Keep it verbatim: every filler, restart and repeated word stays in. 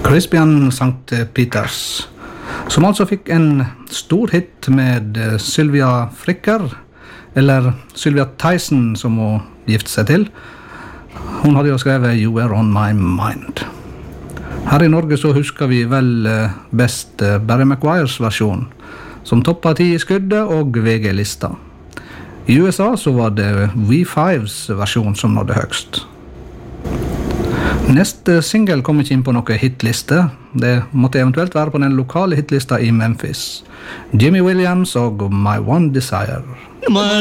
Crispian Sankt Peters, som altså fikk en stor hit med Sylvia Fricker, eller Sylvia Tyson som hun gifte seg til. Hun hadde jo skrevet You Were On My Mind. Her i Norge så husker vi vel best Barry Maguires versjon, som toppet ti i skuddet og V G-lista. I U S A så var det V fives versjon som nådde høgst. Neste single kom ikke inn på noen hitliste. Det måtte eventuelt være på den lokale hitlista i Memphis. Jimmy Williams og My One Desire.